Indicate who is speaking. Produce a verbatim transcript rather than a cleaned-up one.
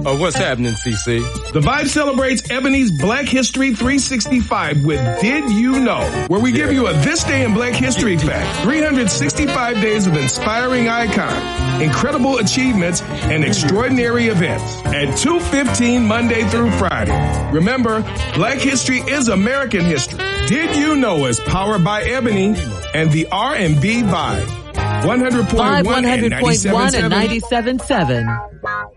Speaker 1: Oh, what's happening, C C?
Speaker 2: The Vibe celebrates Ebony's Black History three sixty-five with Did You Know, where we give you a This Day in Black History fact. three hundred sixty-five days of inspiring icons, incredible achievements, and extraordinary events at two fifteen Monday through Friday. Remember, Black History is American history. Did You Know is powered by Ebony and the R and B Vibe. one hundred point one
Speaker 3: one hundred point one and ninety-seven point seven.